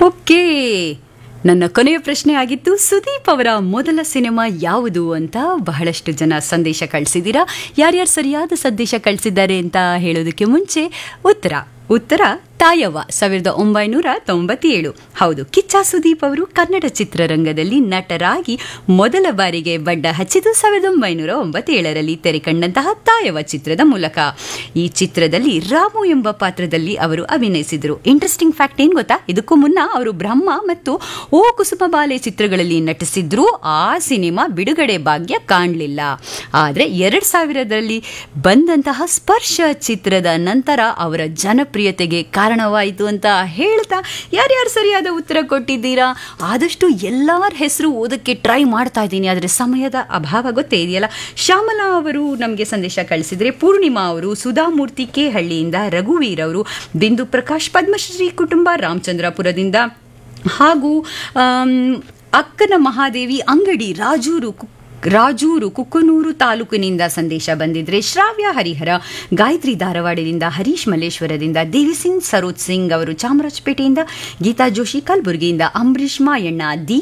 Okay, ನನ್ನ ಕೊನೆಯ ಪ್ರಶ್ನೆ ಆಗಿತ್ತು ಸುದೀಪ್ ಅವರ ಮೊದಲ ಸಿನಿಮಾ ಯಾವುದು ಅಂತ. ಬಹಳಷ್ಟು ಜನ ಸಂದೇಶ ಕಳಿಸಿದ್ದೀರಾ. ಯಾರ್ಯಾರು ಸರಿಯಾದ ಸಂದೇಶ ಕಳಿಸಿದ್ದಾರೆ ಅಂತ ಹೇಳೋದಕ್ಕೆ ಮುಂಚೆ ಉತ್ತರ ತಾಯವ್ವ 1997. ಹೌದು, ಕಿಚ್ಚ ಸುದೀಪ್ ಅವರು ಕನ್ನಡ ಚಿತ್ರರಂಗದಲ್ಲಿ ನಟರಾಗಿ ಮೊದಲ ಬಾರಿಗೆ ಬಡ್ಡ ಹಚ್ಚಿದ್ದು 1997ರಲ್ಲಿ ತೆರೆ ಕಂಡಂತಹ ತಾಯವ್ವ ಚಿತ್ರದ ಮೂಲಕ. ಈ ಚಿತ್ರದಲ್ಲಿ ರಾಮು ಎಂಬ ಪಾತ್ರದಲ್ಲಿ ಅವರು ಅಭಿನಯಿಸಿದರು. ಇಂಟ್ರೆಸ್ಟಿಂಗ್ ಫ್ಯಾಕ್ಟ್ ಏನ್ ಗೊತ್ತಾ, ಇದಕ್ಕೂ ಮುನ್ನ ಅವರು ಬ್ರಹ್ಮ ಮತ್ತು ಓ ಕುಸುಮ ಬಾಲೆ ಚಿತ್ರಗಳಲ್ಲಿ ನಟಿಸಿದ್ರು. ಆ ಸಿನಿಮಾ ಬಿಡುಗಡೆ ಭಾಗ್ಯ ಕಾಣಲಿಲ್ಲ. ಆದರೆ 2000ರಲ್ಲಿ ಬಂದಂತಹ ಸ್ಪರ್ಶ ಚಿತ್ರದ ನಂತರ ಅವರ ಜನಪ್ರಿಯತೆಗೆ ಕಾರಣವಾಯಿತು ಅಂತ ಹೇಳ್ತಾ ಯಾರ್ಯಾರು ಸರಿಯಾದ ಉತ್ತರ ಕೊಟ್ಟಿದ್ದೀರಾ. ಆದಷ್ಟು ಎಲ್ಲರ ಹೆಸರು ಓದಕ್ಕೆ ಟ್ರೈ ಮಾಡ್ತಾ ಇದ್ದೀನಿ, ಆದರೆ ಸಮಯದ ಅಭಾವ ಗೊತ್ತೇ ಇದೆಯಲ್ಲ. ಶ್ಯಾಮಲಾ ಅವರು ನಮಗೆ ಸಂದೇಶ ಕಳಿಸಿದರೆ, ಪೂರ್ಣಿಮಾ ಅವರು, ಸುಧಾಮೂರ್ತಿ ಕೆ ಹಳ್ಳಿಯಿಂದ, ರಘುವೀರ್ ಅವರು, ಬಿಂದು ಪ್ರಕಾಶ್ ಪದ್ಮಶ್ರೀ ಕುಟುಂಬ ರಾಮಚಂದ್ರಪುರದಿಂದ, ಹಾಗೂ ಅಕ್ಕನ ಮಹಾದೇವಿ ಅಂಗಡಿ ರಾಜೂರು ಕುಕ್ಕನೂರು ತಾಲೂಕಿನಿಂದ ಸಂದೇಶ ಬಂದಿದ್ರೆ, ಶ್ರಾವ್ಯ ಹರಿಹರ ಗಾಯತ್ರಿ ಧಾರವಾಡದಿಂದ, ಹರೀಶ್ ಮಲ್ಲೇಶ್ವರದಿಂದ, ದೇವಿಸಿಂಗ್ ಸರೋಜ್ ಸಿಂಗ್ ಅವರು ಚಾಮರಾಜಪೇಟೆಯಿಂದ, ಗೀತಾ ಜೋಶಿ ಕಲಬುರಗಿಯಿಂದ, ಅಂಬರೀಶ್ ಮಾಯಣ್ಣ, ಡಿ